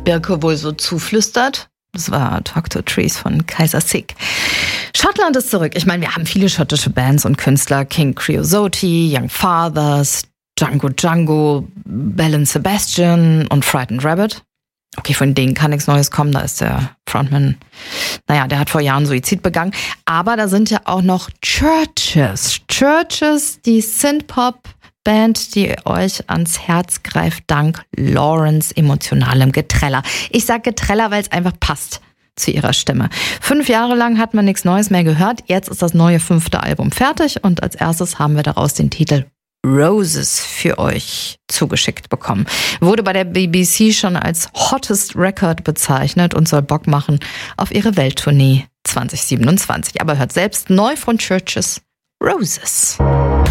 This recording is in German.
Birke wohl so zuflüstert. Das war Talk to Trees von Kaiser Sick. Schottland ist zurück. Ich meine, wir haben viele schottische Bands und Künstler. King Creosote, Young Fathers, Django Django, Belle and Sebastian und Frightened Rabbit. Okay, von denen kann nichts Neues kommen. Da ist der Frontman, der hat vor Jahren Suizid begangen. Aber da sind ja auch noch Chvrches. Chvrches, die Synthpop-Band, die euch ans Herz greift, dank Lawrence emotionalem Geträller. Ich sag Geträller, weil es einfach passt zu ihrer Stimme. 5 Jahre lang hat man nichts Neues mehr gehört. Jetzt ist das neue 5. Album fertig und als erstes haben wir daraus den Titel Roses für euch zugeschickt bekommen. Wurde bei der BBC schon als Hottest Record bezeichnet und soll Bock machen auf ihre Welttournee 2027. Aber hört selbst neu von Chvrches Roses.